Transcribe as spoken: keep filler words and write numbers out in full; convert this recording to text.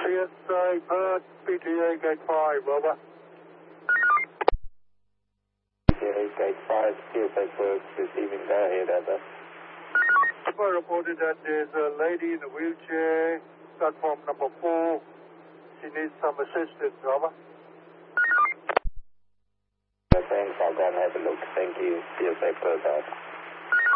P S A Perth, P T A Gate five, over. P T A Gate five, P S A Perth, receiving go ahead, over. I reported that there's a lady in a wheelchair, platform number four. She needs some assistance, over. Thanks, I'll go and have a look. Thank you. P S A Perth out.